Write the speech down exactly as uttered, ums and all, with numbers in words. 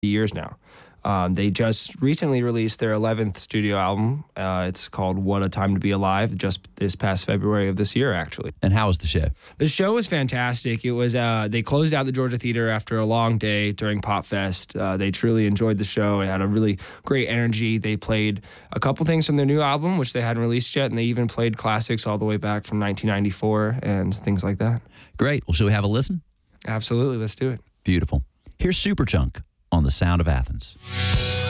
years now. Um, they just recently released their eleventh studio album. Uh, it's called What a Time to Be Alive, just this past February of this year, actually. And how was the show? The show was fantastic. It was uh, they closed out the Georgia Theater after a long day during Pop Fest. Uh, they truly enjoyed the show. It had a really great energy. They played a couple things from their new album, which they hadn't released yet, and they even played classics all the way back from nineteen ninety-four and things like that. Great. Well, shall we have a listen? Absolutely. Let's do it. Beautiful. Here's Superchunk on the Sound of Athens.